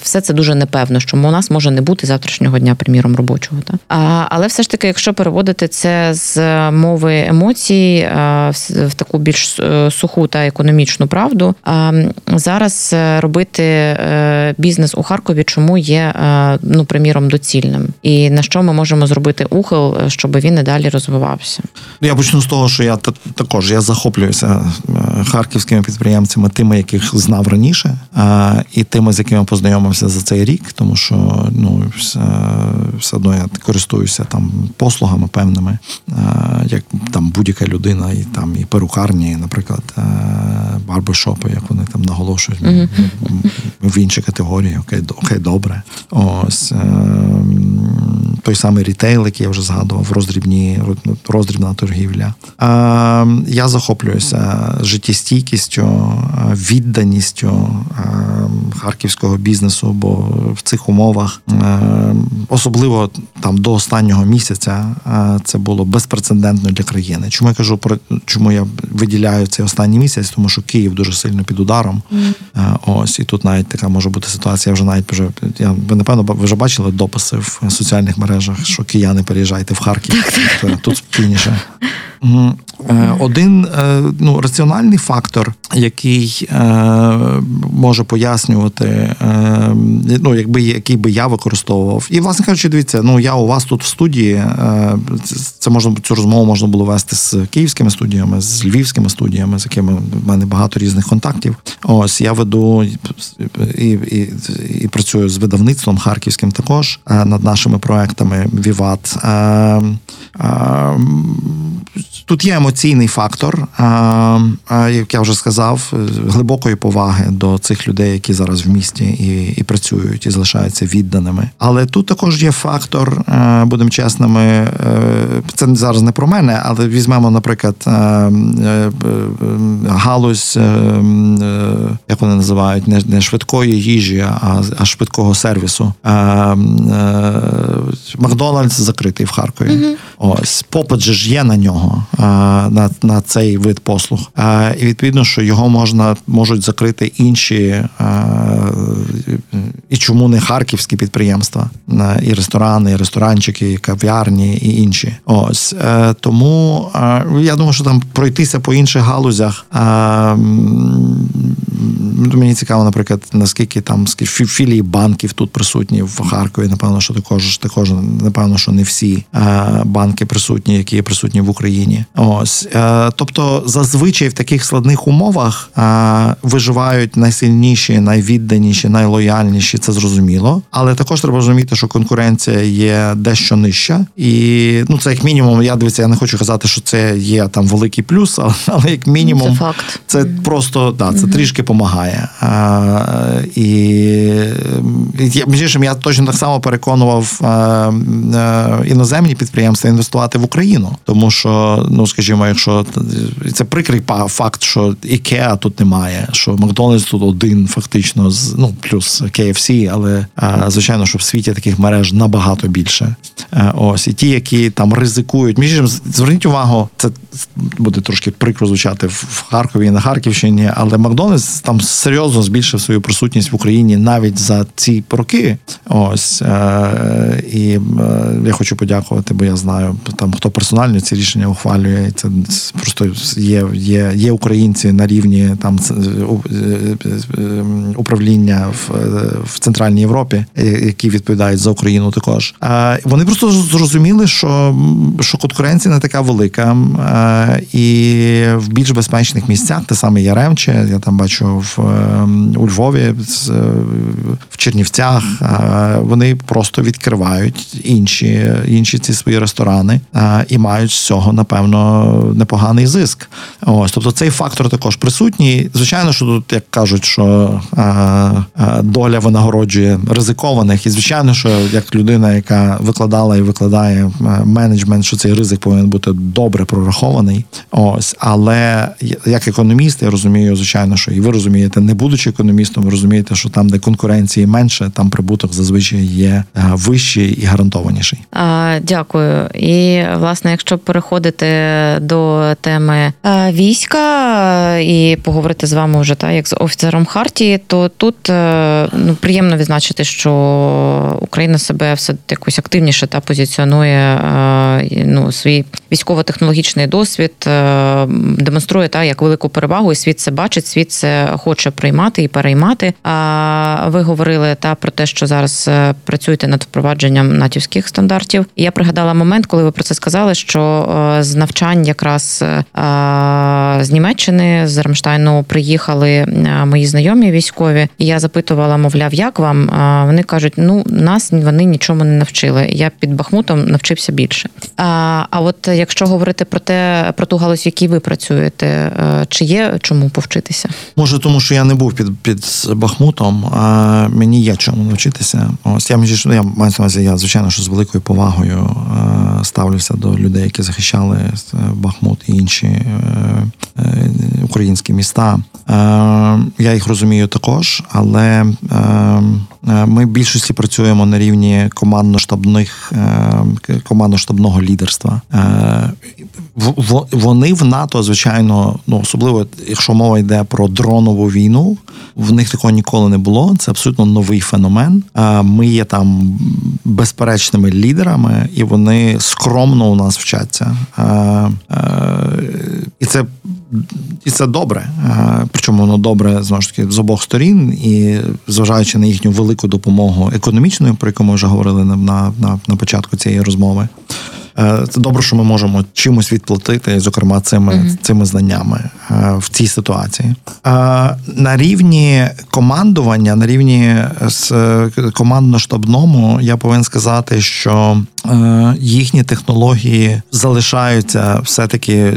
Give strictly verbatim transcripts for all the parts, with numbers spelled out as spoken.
все це дуже непевно, що у нас може не бути завтрашнього дня, приміром, робочого. Так? А, але все ж таки, якщо переводити це з мови емоцій а, в, в таку більш суху та економічну правду, а, зараз робити бізнес у Харкові чому є, ну, приміром, доцільним? І на що ми можемо зробити ухил, щоб він і далі розвивався? Я почну з того, що я також я захоплююся харківськими підприємцями, тими, яких знав раніше, і тими, з якими познайомився за цей рік, тому що, ну, все, все одно я користуюся там послугами певними, як там будь-яка людина, і там і перукарні, і, наприклад, барбершопи, як вони там наголошують, mm-hmm. в інші категорії, окей, окей, добре. Ось той самий рітейл, який я вже згадував, роздрібні, роздрібна торгівля. Я захоплююся життєстійкістю, відданістю харківського бізнесу, бо в цих умовах, особливо там до останнього місяця, це було безпрецедентно для країни. Чому я кажу про чому я виділяю цей останній місяць? Тому що Київ дуже сильно під ударом. Mm. Ось, і тут навіть така може бути ситуація, вже навіть вже я ви напевно ви вже бачили дописи в соціальних мережах, що кияни переїжджайте в Харків, так, так. Тут спокійніше. Один, ну, раціональний фактор, який е, може пояснювати, е, ну, якби, який би я використовував. І, власне кажучи, дивіться, ну, я у вас тут в студії, е, це можна, цю розмову можна було вести з київськими студіями, з львівськими студіями, з якими в мене багато різних контактів. Ось, я веду і, і, і, і працюю з видавництвом харківським також е, над нашими проектами Віват. Е, е, тут є емоційний фактор, як я вже сказав, глибокої поваги до цих людей, які зараз в місті і, і працюють, і залишаються відданими. Але тут також є фактор, будемо чесними, це зараз не про мене, але візьмемо, наприклад, галузь, як вони називають, не, не швидкої їжі, а, а швидкого сервісу. Макдональдс закритий в Харкові. Mm-hmm. Ось, попит же ж є на нього, на, на цей вид послуг. І відповідно, що його можна, можуть закрити інші, і чому не харківські підприємства, і ресторани, і ресторанчики, і кав'ярні, і інші. Ось. Тому я думаю, що там пройтися по інших галузях, мені цікаво, наприклад, наскільки там філії банків тут присутні в Харкові, напевно, що також, також напевно, що не всі банки присутні, які є присутні в Україні. Ось. Тобто, зазвичай в таких складних умовах виживають найсильніші, найвідданіші, найлояльніші, це зрозуміло. Але також треба розуміти, що конкуренція є дещо нижча. І, ну, це як мінімум, я дивіться, я не хочу казати, що це є там великий плюс, але, але як мінімум, це факт. Це mm-hmm. просто, да, це mm-hmm. трішки допомагає. І, і між іншим, я точно так само переконував іноземні підприємства інвестувати в Україну. Тому що, ну, скажімо, якщо це прикрий факт, що Ікеа тут немає, що Макдональдс тут один фактично, ну, плюс кей еф сі, але, звичайно, що в світі таких мереж набагато більше. Ось, і ті, які там ризикують. Між іншим, зверніть увагу, це буде трошки прикро звучати в Харкові і на Харківщині, але Макдональдс там серйозно збільшив свою присутність в Україні навіть за ці роки. Ось, і я хочу подякувати, бо я знаю, там, хто персонально ці рішення ухвалює, це просто є, є, є українці на рівні там управління в, в Центральній Європі, які відповідають за Україну також. Вони просто зрозуміли, що, що конкуренція не така велика, і в більш безпечних місцях, те саме Яремче, я там бачу в, у Львові, в Чернівцях, вони просто відкривають інші, інші ці свої ресторани і мають з цього, напевно, непоганий зиск. Ось, тобто цей фактор також присутній. Звичайно, що тут, як кажуть, що а, а, доля винагороджує ризикованих. І, звичайно, що як людина, яка викладала і викладає менеджмент, що цей ризик повинен бути добре прорахований. налаштований. Ось, але як економіст, я розумію, звичайно, що і ви розумієте, не будучи економістом, ви розумієте, що там, де конкуренції менше, там прибуток зазвичай є вищий і гарантованіший. А, дякую. І, власне, якщо переходити до теми війська і поговорити з вами вже так, як з офіцером Хартії, то тут ну, приємно відзначити, що Україна себе все якось активніше та позиціонує ну, свій військово-технологічний досвід, демонструє та, як велику перевагу, і світ це бачить, світ це хоче приймати і переймати. А ви говорили та, про те, що зараз працюєте над впровадженням натівських стандартів. І я пригадала момент, коли ви про це сказали, що з навчань якраз з Німеччини, з Рамштайну приїхали мої знайомі військові, і я запитувала, мовляв, як вам? Вони кажуть, ну, нас вони нічому не навчили. Я під Бахмутом навчився більше. А, а от якщо говорити про те, про ту галузь, в якій ви працюєте, чи є чому повчитися? Може, тому що я не був під, під Бахмутом, а мені є чому навчитися. Ось я, я маю на увазі, я, звичайно, що з великою повагою ставлюся до людей, які захищали Бахмут і інші українські міста. Я їх розумію також, але ми в більшості працюємо на рівні командно-штабних, командно-штабного лідерства. Вони в НАТО, звичайно, ну, особливо, якщо мова йде про дронову війну, в них такого ніколи не було. Це абсолютно новий феномен. Ми є там безперечними лідерами, і вони скромно у нас вчаться. І це І це добре. Причому воно добре, знову ж таки, з обох сторін. І зважаючи на їхню велику допомогу економічною, про яку ми вже говорили на, на, на початку цієї розмови, це добре, що ми можемо чимось відплатити, зокрема, цими, mm-hmm. цими знаннями в цій ситуації. На рівні командування, на рівні командно-штабному, я повинен сказати, що їхні технології залишаються все-таки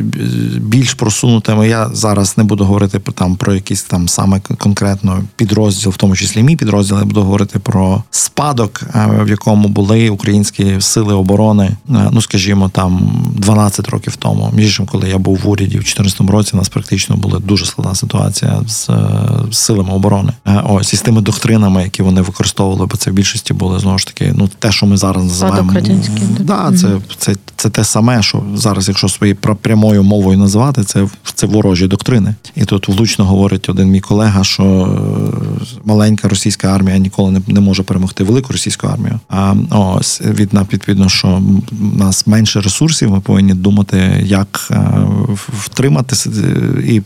більш просунутими. Я зараз не буду говорити про там про якийсь там саме конкретно підрозділ, в тому числі мій підрозділ, я буду говорити про спадок, в якому були українські сили оборони, ну, скажімо, там дванадцять років тому. Між іншим, коли я був в уряді в дві тисячі чотирнадцятому році, у нас практично була дуже складна ситуація з, з силами оборони. Ось, і з тими доктринами, які вони використовували, бо це в більшості були, знову ж таки, ну, те, що ми зараз називаємо. Да, це, це, це те саме, що зараз, якщо своєю прямою мовою називати, це, це ворожі доктрини. І тут влучно говорить один мій колега, що маленька російська армія ніколи не, не може перемогти велику російську армію. А ось, відповідно, що у нас менше ресурсів, ми повинні думати, як втриматися і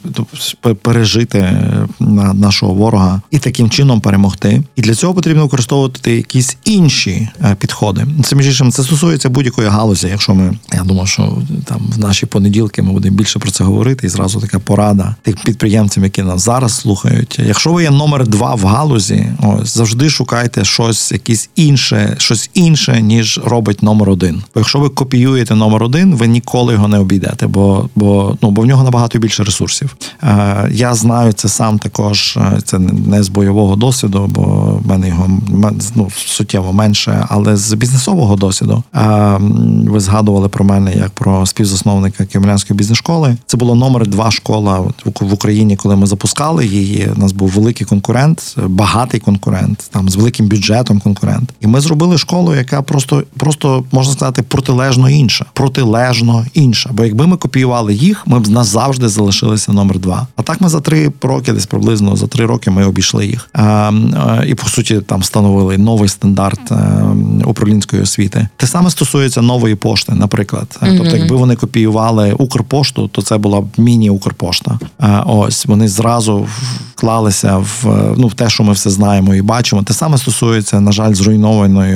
пережити нашого ворога і таким чином перемогти. І для цього потрібно використовувати якісь інші підходи. Це, між іншим, це стосується будь-якої галузі. Якщо ми, я думаю, що там в наші понеділки ми будемо більше про це говорити, і зразу така порада тих підприємцям, які нас зараз слухають. Якщо ви є номер два в галузі, ось, завжди шукайте щось, якесь інше, щось інше, ніж робить номер один. Бо якщо ви копіюєте номер один, ви ніколи його не обійдете, бо, бо, ну, бо в нього набагато більше ресурсів. Е, я знаю це сам також, це не з бойового досвіду, бо в мене його ну, суттєво менше, але з бізнесового досвіду. Е, ви згадували про мене як про співзасновника Києво-Могилянської бізнес-школи. Це була номер два школа в Україні, коли ми запускали її. У нас був великий конкурент, багатий конкурент, там з великим бюджетом конкурент. І ми зробили школу, яка просто, просто можна сказати, протилежно інша. Протилежно інша. Бо якби ми копіювали їх, ми б назавжди залишилися номер два. А так ми за три роки, десь приблизно за три роки ми обійшли їх. А, і, по суті, там встановили новий стандарт управлінської освіти. Те саме стосується нової пошти, наприклад. Mm-hmm. Тобто, якби вони копіювали Укрпошту, то це була б міні-Укрпошта. А, ось, вони зразу вклалися в, ну, в те, що ми все знаємо і бачимо. Те саме стосується, на жаль, зруйнованої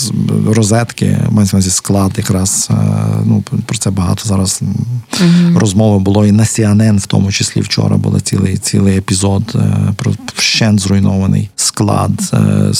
розетки, маю на увазі склад якраз, ну, про це багато зараз mm-hmm. розмови було і на Сі Ен Ен, в тому числі вчора був цілий, цілий епізод про вщент зруйнований склад.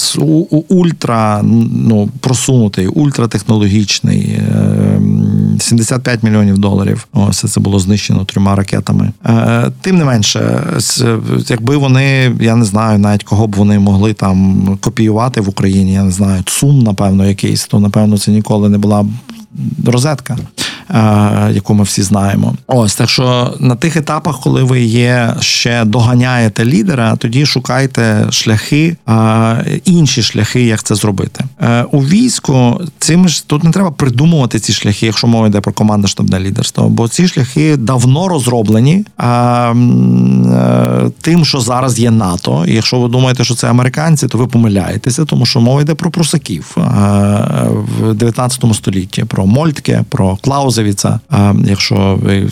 Ультра, ну, просунутий, ультратехнологічний, сімдесят п'ять мільйонів доларів. Ось це було знищено трьома ракетами. Тим не менше, якби вони, я не знаю навіть кого б вони могли там копіювати в Україні, я не знаю, ЦУМ, напевно, якийсь, то, напевно, це ніколи не була розетка. яку ми всі знаємо. Ось, так що на тих етапах, коли ви є, ще доганяєте лідера, тоді шукайте шляхи, інші шляхи, як це зробити. У війську цим ж тут не треба придумувати ці шляхи, якщо мова йде про командно-штабне лідерство, бо ці шляхи давно розроблені а, тим, що зараз є НАТО. І якщо ви думаєте, що це американці, то ви помиляєтеся, тому що мова йде про прусаків а, в дев'ятнадцятому столітті, про Мольтке, про Клаузевіца. А, якщо ви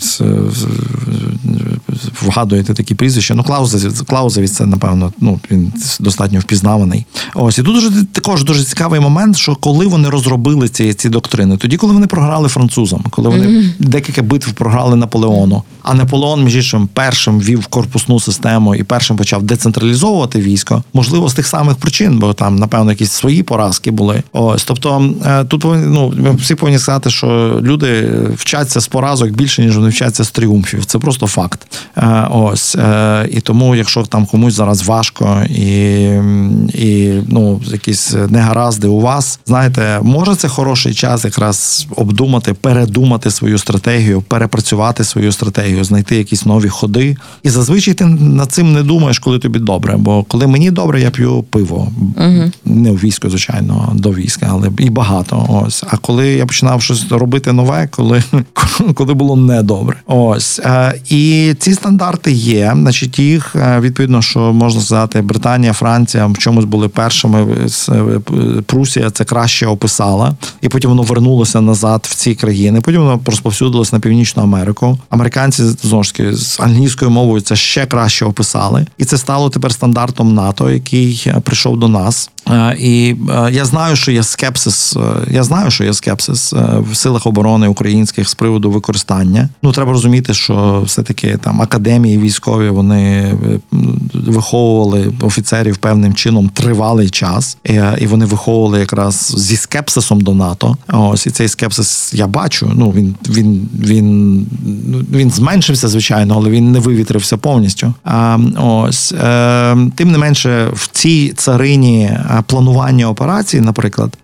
вгадуєте такі прізвища, ну Клаузевіц, Клаузевіц це, напевно, ну, він достатньо впізнаваний. Ось, і тут дуже, також дуже цікавий момент, що коли вони розробили ці, ці доктрини, тоді, коли вони програли французам, коли вони mm-hmm. декілька битв програли Наполеону, а Наполеон, між іншим, першим ввів корпусну систему і першим почав децентралізовувати військо, можливо, з тих самих причин, бо там, напевно, якісь свої поразки були. Ось, тобто, тут, ну, ми всі повинні сказати, що люди вчаться з поразок більше, ніж вони вчаться з тріумфів. Це просто факт. Ось, і тому, якщо там комусь зараз важко і, і ну, якісь негаразди у вас, знаєте, може це хороший час якраз обдумати, передумати свою стратегію, перепрацювати свою стратегію, знайти якісь нові ходи. І зазвичай ти над цим не думаєш, коли тобі добре. Бо коли мені добре, я п'ю пиво. Угу. Не у війську, звичайно, до війська, але і багато. Ось. А коли я починав щось робити нове, коли, коли було недобре. Ось. І ці стандарти є. Значить, їх, відповідно, що можна сказати, Британія, Франція в чомусь були першими. Прусія це краще описала. І потім воно вернулося назад в ці країни. Потім воно розповсюдилося на Північну Америку. Американці, знову ж таки, з англійською мовою це ще краще описали. І це стало тепер стандартом НАТО, який прийшов до нас. І я знаю, що є скепсис, я знаю, що є скепсис в силах оборони українських з приводу використання. Ну, треба розуміти, що все-таки там академії військові, вони виховували офіцерів певним чином тривалий час. І вони виховували якраз зі скепсисом до НАТО. Ось, і цей скепсис я бачу. Ну, він, він, він, він зменшився, звичайно, але він не вивітрився повністю. А, ось, тим не менше, в цій царині планування операцій, наприклад,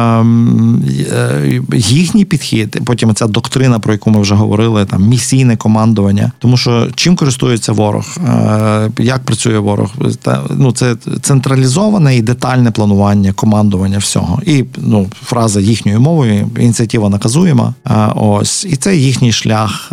їхній підхід, потім ця доктрина, про яку ми вже говорили, там місійне командування. Тому що чим користується ворог? Як працює ворог? Ну, це централізоване і детальне планування, командування всього. І, ну, фраза їхньою мовою, ініціатива наказуєма. Ось. І це їхній шлях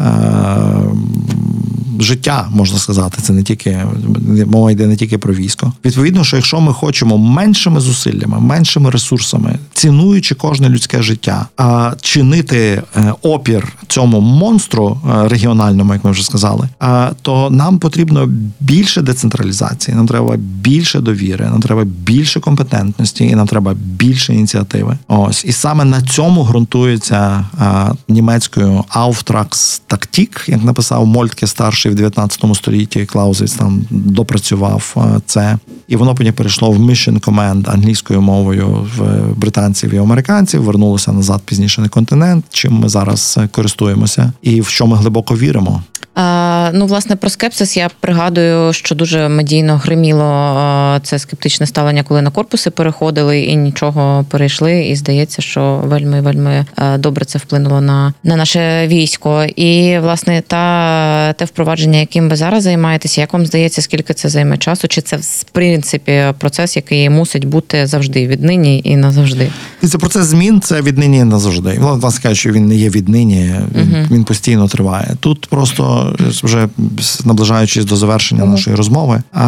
життя, можна сказати. Це не тільки, мова йде не тільки про військо. Відповідно, що якщо ми хочемо меншими зусиллями, меншими ресурсами, цінуючи кожне людське життя, а чинити опір цьому монстру регіональному, як ми вже сказали, то нам потрібно більше децентралізації, нам треба більше довіри, нам треба більше компетентності і нам треба більше ініціативи. Ось. І саме на цьому ґрунтується німецькою Auftragstaktik, як написав Мольтке старший в дев'ятнадцятому столітті, Клаузевіц там допрацював це. І воно потім перейшло в Mission Command англійською мовою в британців і американців, вернулося назад пізніше на континент, чим ми зараз користуємося і в що ми глибоко віримо. А, ну, власне, про скепсис я пригадую, що дуже медійно гриміло це скептичне ставлення, коли на корпуси переходили і нічого перейшли, і здається, що вельми-вельми добре це вплинуло на, на наше військо. І, власне, та, те впровадження, яким ви зараз займаєтеся, як вам здається, скільки це займе часу? Чи це, в принципі, процес, який мусить бути завжди, віднині і назавжди? І це процес змін, це віднині і назавжди. Власне кажучи, що він не є віднині, він, uh-huh. він постійно триває. Тут просто вже наближаючись до завершення uh-huh. нашої розмови, а,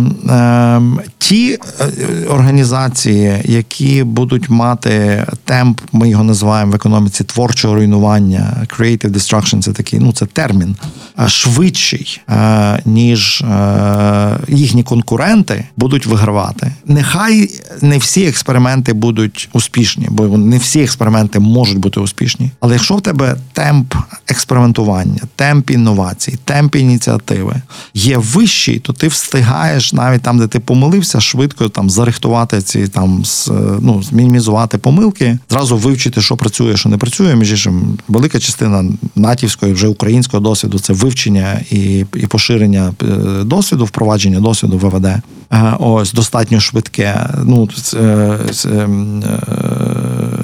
а, ті організації, які будуть мати темп, ми його називаємо в економіці творчого руйнування, creative destruction, це такий, ну це термін, швидший, а, ніж а, їхні конкуренти будуть вигравати. Нехай не всі експерименти будуть успішні, бо не всі експерименти можуть бути успішні. Але якщо в тебе темп експериментування, темп інновацій, темп ініціативи є вищий, то ти встигаєш навіть там, де ти помилився, швидко там зарихтувати ці там, ну, мінімізувати помилки, зразу вивчити, що працює, що не працює. Між іншим, велика частина натівського, вже українського досвіду – це вивчення і, і поширення досвіду, впровадження досвіду в ВВД. Ось, достатньо швидке. Ну,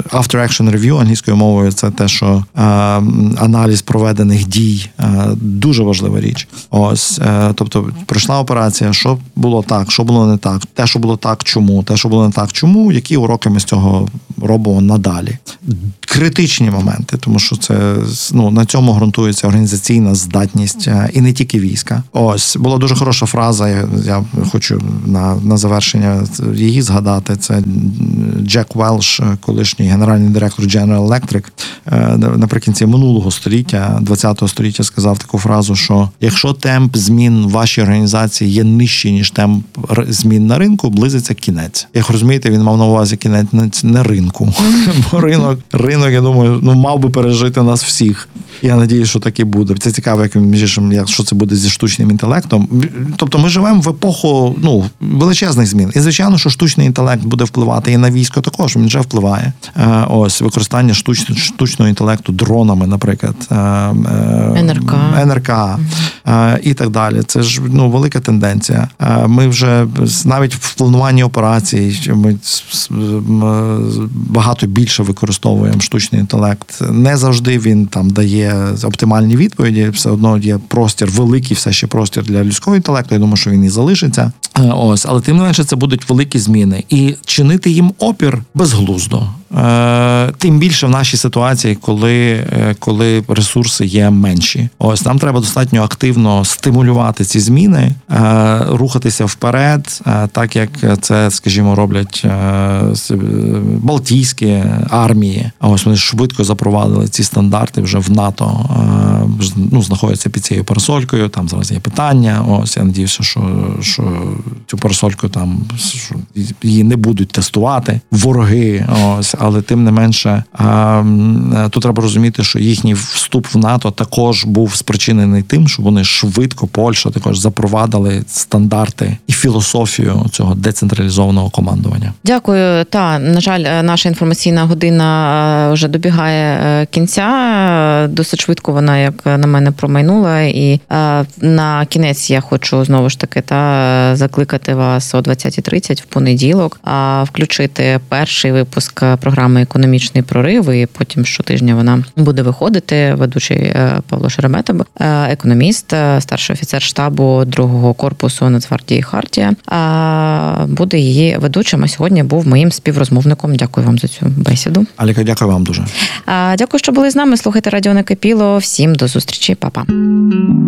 after action review англійською мовою це те, що е, аналіз проведених дій е, дуже важлива річ. Ось, е, тобто пройшла операція, що було так, що було не так, те, що було так, чому, те, що було не так, чому, які уроки ми з цього робимо надалі. Критичні моменти, тому що це, ну, на цьому ґрунтується організаційна здатність і не тільки війська. Ось, була дуже хороша фраза, я, я хочу на, на завершення її згадати, це Джек Велш, колишній генеральний директор General Electric, наприкінці минулого століття, ХХ століття, сказав таку фразу, що якщо темп змін в вашій організації є нижчий, ніж темп змін на ринку, близиться кінець. Як розумієте, він мав на увазі кінець не ринку, бо ринок, ринок, я думаю, ну, мав би пережити нас всіх. Я надіюсь, що так і буде. Це цікаво, як між іншим, що це буде зі штучним інтелектом. Тобто ми живемо в епоху, ну, величезних змін. І, звичайно, що штучний інтелект буде впливати і на військо також, він вже впливає. Ось, використання штуч, штучного інтелекту дронами, наприклад. ен ер ка. ен ер ка і так далі. Це ж, ну, велика тенденція. Ми вже навіть в плануванні операцій ми багато більше використовуємо штучний інтелект. Не завжди він там дає оптимальні відповіді, все одно є простір, великий все ще простір для людського інтелекту, я думаю, що він і залишиться. Ось, але тим не менше це будуть великі зміни. І чинити їм опір безглуздо. Тим більше в нашій ситуації, коли, коли ресурси є менші. Ось, нам треба достатньо активно стимулювати ці зміни, рухатися вперед, так як це, скажімо, роблять балтійські армії. Ось вони швидко запровадили ці стандарти вже в НАТО, ну, знаходяться під цією парасолькою, там зараз є питання. Ось, я надіюся, що, що цю парасольку там, що її не будуть тестувати вороги. Ось, але тим не менше, тут треба розуміти, що їхній вступ в НАТО також був спричинений тим, що вони швидко, Польща також запровадили стандарти і філософію цього децентралізованого командування. Дякую. Та, на жаль, наша інформаційна година вже добігає кінця. Досить швидко вона, як на мене, промайнула. І на кінець я хочу знову ж таки та закликати вас о двадцятій тридцять в понеділок включити перший випуск програми «Економічний прорив», і потім щотижня вона буде виходити. Ведучий Павло Шеремета, економіст, старший офіцер штабу другого корпусу Нацгвардії «Хартія», буде її ведучим, а сьогодні був моїм співрозмовником. Дякую вам за цю бесіду. Аліка, дякую вам дуже. Дякую, що були з нами. Слухайте радіо Накипіло. Всім до зустрічі. Па-па.